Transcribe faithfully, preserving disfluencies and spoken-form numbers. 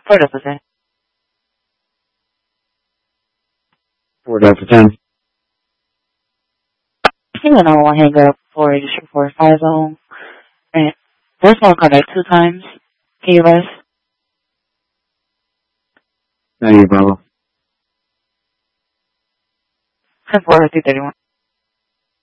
Four Delta ten. Four Delta ten. Hang on, I will hang up for District four five zone. And voice phone contact two times. Can you rest? Thank you, Bravo. ten four three thirty one.